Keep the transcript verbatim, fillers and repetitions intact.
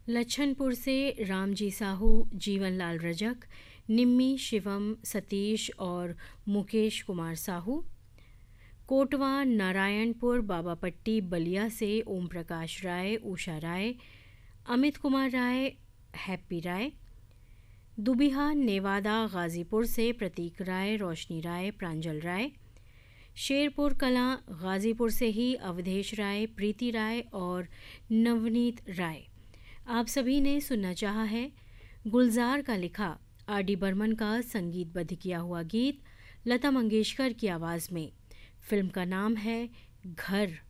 लच्छनपुर से रामजी साहू, जीवनलाल रजक, निम्मी, शिवम, सतीश और मुकेश कुमार साहू। कोटवा नारायणपुर बाबापट्टी बलिया से ओम प्रकाश राय, उषा राय, अमित कुमार राय, हैप्पी राय। दुबिहा नेवादा गाजीपुर से प्रतीक राय, रोशनी राय, प्रांजल राय। शेरपुर कलां गाजीपुर से ही अवधेश राय, प्रीति राय और नवनीत राय। आप सभी ने सुनना चाहा है गुलजार का लिखा, आर डी बर्मन का संगीतबद्ध किया हुआ गीत लता मंगेशकर की आवाज़ में। फिल्म का नाम है घर।